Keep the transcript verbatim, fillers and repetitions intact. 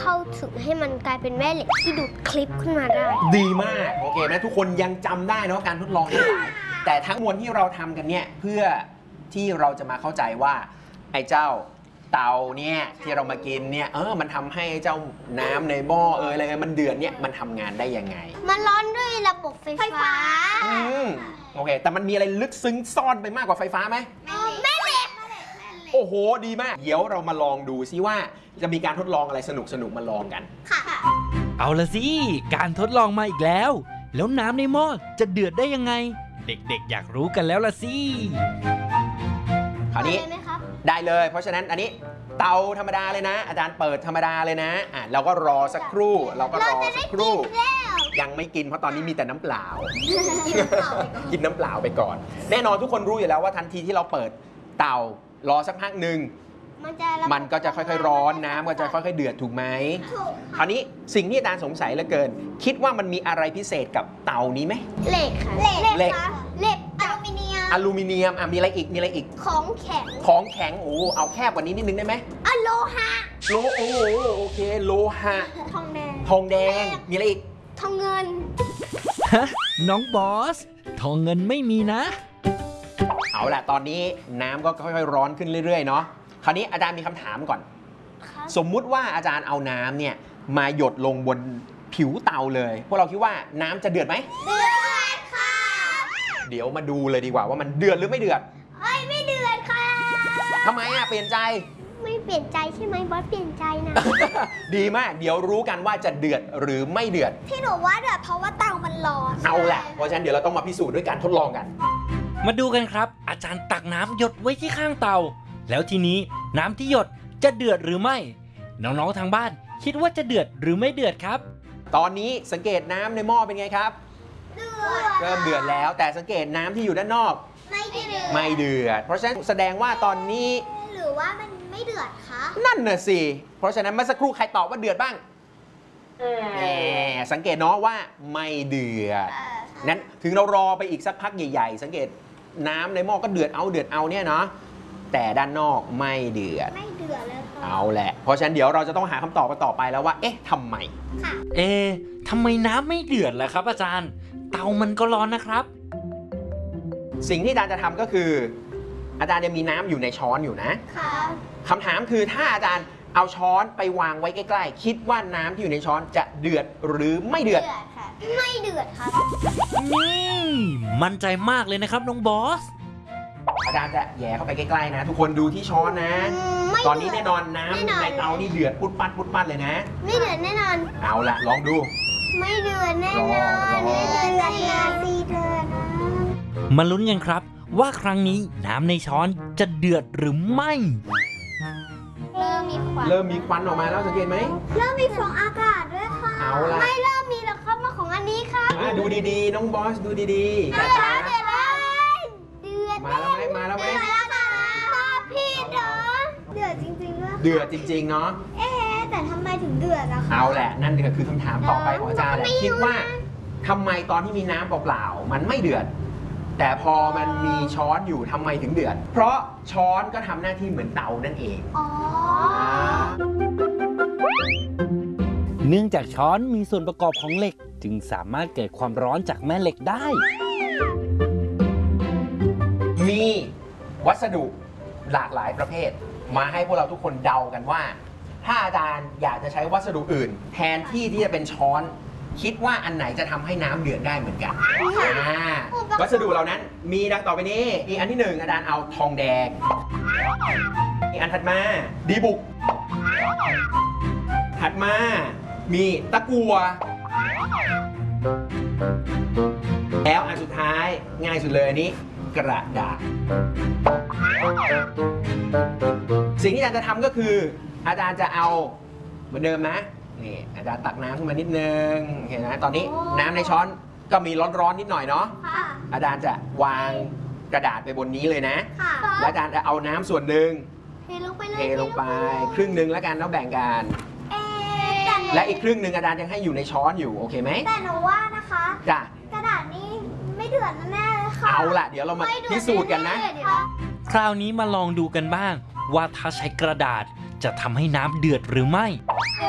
เข้าถึงให้มันกลายเป็นแม่เหล็กที่ดูดคลิปขึ้นมาได้ดีมากโอเคไหมทุกคนยังจำได้เนาะการทดลองทั้งหลายแต่ทั้งมวลที่เราทำกันเนี่ยเพื่อที่เราจะมาเข้าใจว่าไอ้เจ้าเตาเนี่ยที่เรามากินเนี่ยเออมันทำให้เจ้าน้ำในหม้อเอออะไรมันเดือดเนี่ยมันทำงานได้ยังไงมันร้อนด้วยระบบไฟฟ้าอืมโอเคแต่มันมีอะไรลึกซึ้งซ่อนไปมากกว่าไฟฟ้าไหมแม่เหล็กโอ้โหดีมากเดี๋ยวเรามาลองดูซิว่าจะมีการทดลองอะไรสนุกสนุกมาลองกันค่ะเอาละสิการทดลองมาอีกแล้วแล้วน้ำในหม้อจะเดือดได้ยังไงเด็กๆอยากรู้กันแล้วละสิคราวนี้ได้เลยเพราะฉะนั้นอันนี้เตาธรรมดาเลยนะอาจารย์เปิดธรรมดาเลยนะอ่ะเราก็รอสักครู่เราก็รอสักครู่ยังไม่กินเพราะตอนนี้มีแต่น้ำเปล่ากินน้ำเปล่าไปก่อนแน่นอนทุกคนรู้อยู่แล้วว่าทันทีที่เราเปิดเตารอสักพักหนึ่งมันก็จะค่อยๆร้อนน้ำก็จะค่อยๆเดือดถูกไหมคราวนี้สิ่งที่อาจารย์สงสัยเหลือเกินคิดว่ามันมีอะไรพิเศษกับเตานี้ไหมเหล็กค่ะเหล็กเหล็กอลูมิเนียมอลูมิเนียมอ่ะมีอะไรอีกมีอะไรอีกของแข็งของแข็งโอ้เอาแคบกว่านี้นิดนึงได้ไหมอะโลหะโลโอ้โอเคโลหะทองแดงทองแดงมีอะไรอีกทองเงินฮะน้องบอสทองเงินไม่มีนะเอาล่ะตอนนี้น้ำก็ค่อยๆร้อนขึ้นเรื่อยๆเนาะคราวนี้อาจารย์มีคำถามก่อนสมมุติว่าอาจารย์เอาน้ำเนี่ยมาหยดลงบนผิวเตาเลยพวกเราคิดว่าน้ำจะเดือดไหมเดือดค่ะเดี๋ยวมาดูเลยดีกว่าว่ามันเดือดหรือไม่เดือดเฮ้ยไม่เดือดค่ะทำไมอ่ะเปลี่ยนใจไม่เปลี่ยนใจใช่ไหมบอสเปลี่ยนใจนะดีมากเดี๋ยวรู้กันว่าจะเดือดหรือไม่เดือดที่หนูว่าเดือดเพราะว่าเตามันร้อนเอาแหละเพราะฉะนั้นเดี๋ยวเราต้องมาพิสูจน์ด้วยการทดลองกันมาดูกันครับอาจารย์ตักน้ำหยดไว้ที่ข้างเตาแล้วทีนี้น้ำที่หยดจะเดือดหรือไม่น้องๆทางบ้านคิดว่าจะเดือดหรือไม่เดือดครับตอนนี้สังเกตน้ำในหม้อเป็นไงครับเดือดเริ่มเดือดแล้วแต่สังเกตน้ำที่อยู่ด้านนอกไม่เดือดไม่เดือดเพราะฉะนั้นแสดงว่าตอนนี้หรือว่ามันไม่เดือดคะนั่นน่ะสิเพราะฉะนั้นเมื่อสักครู่ใครตอบว่าเดือดบ้างแหมสังเกตเนาะว่าไม่เดือดนั้นถึงเรารอไปอีกสักพักใหญ่ๆสังเกตน้ำในหม้อก็เดือดเอาเดือดเอาเนี่ยเนาะแต่ด้านนอกไม่เดือดไม่เดือดเลยค่ะเอาแหละเพราะฉะนั้นเดี๋ยวเราจะต้องหาคำตอบกันต่อไปแล้วว่าเอ๊ะทำไมค่ะเอ๊ะทำไมน้ำไม่เดือดล่ะครับอาจารย์เตามันก็ร้อนนะครับสิ่งที่อาจารย์จะทำก็คืออาจารย์ยังมีน้ำอยู่ในช้อนอยู่นะค่ะคำถามคือถ้าอาจารย์เอาช้อนไปวางไว้ใกล้ๆคิดว่าน้ำที่อยู่ในช้อนจะเดือดหรือไม่เดือดค่ะไม่เดือดครับนี่มั่นใจมากเลยนะครับน้องบอสอาจารย์จะแย่เข้าไปใกล้ๆนะทุกคนดูที่ช้อนนะตอนนี้แน่นอนน้ำในเตานี่เดือดปุดปัดปุดปัดเลยนะไม่เดือดแน่นอนเอาละลองดูไม่เดือดแน่นอนไม่เดือดแน่นอนสีเดือดนะมาลุ้นกันครับว่าครั้งนี้น้ำในช้อนจะเดือดหรือไม่เริ่มมีควันเริ่มมีควันออกมาแล้วสังเกตไหมเริ่มมีฟองอากาศด้วยค่ะเอาละไม่เริ่มมีแล้วครับมาของอันนี้ค่ะดูดีๆน้องบอสดูดีๆเดือดแล้วเดือดแล้วเดือดมาแล้วไหมมาแล้วไหมเดือดแล้วค่ะพี่เด้อเดือดจริงๆด้วยเดือดจริงๆเนาะเอ๊ะแต่ทำไมถึงเดือดล่ะคะเอาแหละนั่นคือคำถามต่อไปของอาจารย์แหละคิดว่าทำไมตอนที่มีน้ำเปล่าๆมันไม่เดือดแต่พอมันมีช้อนอยู่ทำไมถึงเดือดเพราะช้อนก็ทำหน้าที่เหมือนเตานั่นเองอ๋อเนื่องจากช้อนมีส่วนประกอบของเหล็กจึงสามารถเกิดความร้อนจากแม่เหล็กได้มีวัสดุหลากหลายประเภทมาให้พวกเราทุกคนเดากันว่าถ้าอาจารย์อยากจะใช้วัสดุอื่นแทนที่ที่จะเป็นช้อนคิดว่าอันไหนจะทำให้น้ำเดือดได้เหมือนกันวัสดุเหล่านั้นมีดังต่อไปนี้อีกอันที่หนึ่งอาจารย์เอาทองแดงอีกอันถัดมาดีบุกถัดมามีตะกั่วแล้วอันสุดท้ายง่ายสุดเลยอันนี้กระดาษสิ่งที่อาจารย์จะทำก็คืออาจารย์จะเอาเหมือนเดิมนะนี่อาจารย์ตักน้ำขึ้นมานิดนึงเห็นไหมตอนนี้น้ำในช้อนก็มีร้อนๆนิดหน่อยเนาะอาจารย์จะวางกระดาษไปบนนี้เลยนะแล้วอาจารย์จะเอาน้ำส่วนหนึ่งเทลงไปเลยเทลงไปครึ่งหนึ่งแล้วกันแล้วแบ่งกันและอีกครึ่งหนึ่งอาจารย์ยังให้อยู่ในช้อนอยู่โอเคไหมแต่หนูว่านะคะจ้ะกระดาษนี้ไม่เดือดแน่เลยค่ะเอาล่ะเดี๋ยวเรามาพิสูจน์กันนะคราวนี้มาลองดูกันบ้างว่าถ้าใช้กระดาษจะทำให้น้ำเดือดหรือไม่